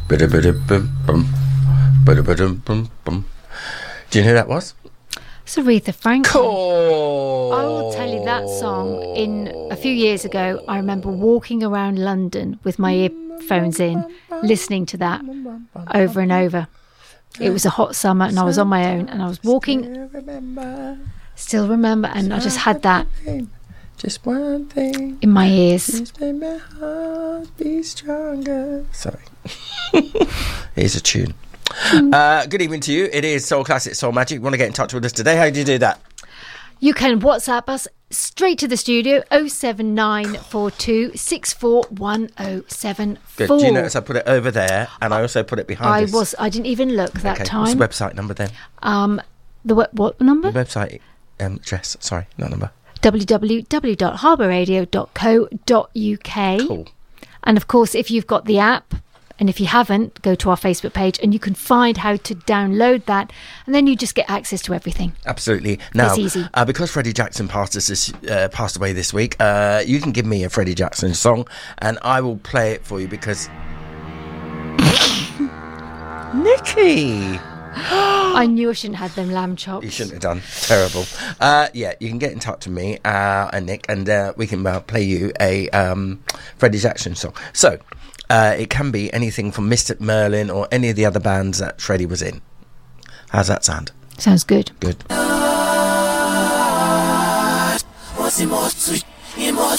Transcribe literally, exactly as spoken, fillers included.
Ba-da-ba-da-bum-bum. Ba-da-ba-dum-bum-bum. Do you know who that was? It's Aretha Franklin. Cool. I will tell you that song. In a few years ago, I remember walking around London with my earphones in, listening to that over and over. It was a hot summer and I was on my own and I was walking. Still remember, and I just had that just one thing in my ears. Just make my heart be stronger. Sorry. Here's a tune. Uh, good evening to you. It is Soul Classic Soul Magic. You want to get in touch with us today? How do you do that? You can WhatsApp us straight to the studio, oh seven nine four two six four one oh seven four. Good. Do you notice I put it over there and I also put it behind I us? was. I didn't even look that okay. time. What's the website number then? Um, the what, what number? The website um, address. Sorry, not number. w w w dot harbour radio dot co dot u k. Cool. And of course, if you've got the app, and if you haven't, go to our Facebook page and you can find how to download that, and then you just get access to everything. Absolutely. Now, it's easy. Uh, because Freddie Jackson passed us this, uh, passed away this week, uh, you can give me a Freddie Jackson song, and I will play it for you because Nikki. I knew I shouldn't have them lamb chops. You shouldn't have done. Terrible. Uh, yeah, you can get in touch with me uh, and Nick, and uh, we can uh, play you a um, Freddie Jackson song. So. Uh, it can be anything from Mystic Merlin or any of the other bands that Freddie was in. How's that sound? Sounds good. Good.